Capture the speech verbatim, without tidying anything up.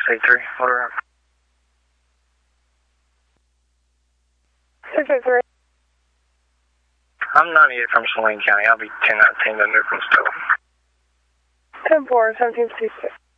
eight three, order up. six eight three. I'm ninety-eight from Saline County. I'll be ten nineteen to Newcomb's Total. ten four, seventeen fifty-six.